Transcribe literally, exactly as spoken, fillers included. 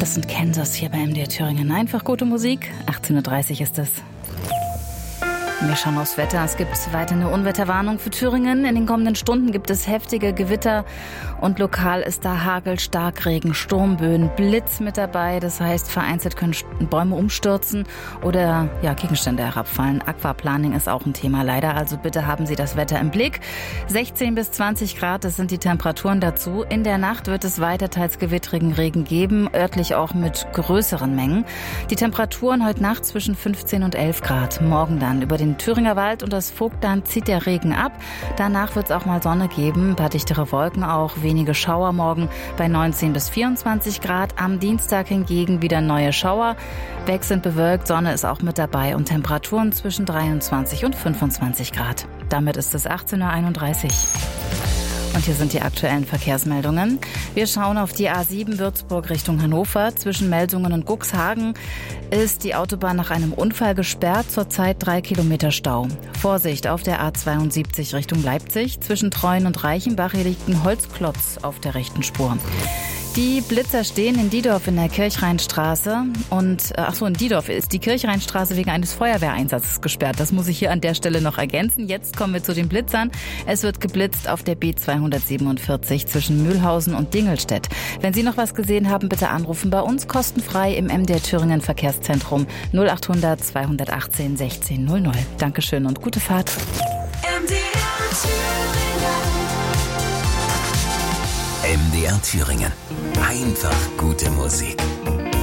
Alice und Kansas hier bei M D R Thüringen. Einfach gute Musik. achtzehn Uhr dreißig ist es. Wir schauen aufs Wetter. Es gibt weiter eine Unwetterwarnung für Thüringen. In den kommenden Stunden gibt es heftige Gewitter und lokal ist da Hagel, Starkregen, Sturmböen, Blitz mit dabei. Das heißt, vereinzelt können Bäume umstürzen oder ja, Gegenstände herabfallen. Aquaplaning ist auch ein Thema leider, also bitte haben Sie das Wetter im Blick. sechzehn bis zwanzig Grad, das sind die Temperaturen dazu. In der Nacht wird es weiter teils gewittrigen Regen geben, örtlich auch mit größeren Mengen. Die Temperaturen heute Nacht zwischen fünfzehn und elf Grad. Morgen dann über den Thüringer Wald und das Vogtland zieht der Regen ab. Danach wird es auch mal Sonne geben, ein paar dichtere Wolken auch, wenige Schauer morgen bei neunzehn bis vierundzwanzig Grad. Am Dienstag hingegen wieder neue Schauer. Wechselnd bewölkt, Sonne ist auch mit dabei und Temperaturen zwischen dreiundzwanzig und fünfundzwanzig Grad. Damit ist es achtzehn Uhr einunddreißig. Und hier sind die aktuellen Verkehrsmeldungen. Wir schauen auf die A sieben Würzburg Richtung Hannover. Zwischen Melsungen und Cuxhagen ist die Autobahn nach einem Unfall gesperrt. Zurzeit drei Kilometer Stau. Vorsicht auf der A zweiundsiebzig Richtung Leipzig. Zwischen Treuen und Reichenbach hier liegt ein Holzklotz auf der rechten Spur. Die Blitzer stehen in Diedorf in der Kirchrheinstraße und ach so, in Diedorf ist die Kirchrheinstraße wegen eines Feuerwehreinsatzes gesperrt. Das muss ich hier an der Stelle noch ergänzen. Jetzt kommen wir zu den Blitzern. Es wird geblitzt auf der B zweihundertsiebenundvierzig zwischen Mühlhausen und Dingelstedt. Wenn Sie noch was gesehen haben, bitte anrufen bei uns kostenfrei im M D R Thüringen Verkehrszentrum null achthundert zweihundertachtzehn sechzehn null null. Dankeschön und gute Fahrt. M D R Thüringen. M D R Thüringen. Einfach gute Musik.